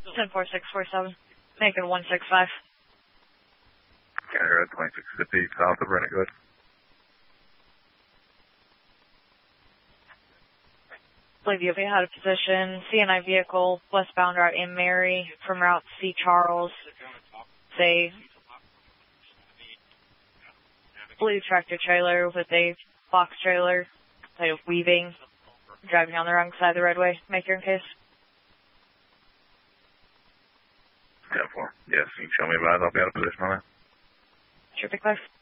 10-4-6-4-7. Making 165. County Road 2650, south of Rennet, good. Believe you'll be out of position. CNI vehicle, westbound route in Mary, from route C. Charles. Say, blue tractor trailer with a box trailer, kind of weaving, driving on the wrong side of the roadway. Make your own case. 10-4. Yes, you can show me about it. I'll be out of position on that. Sure, be clear.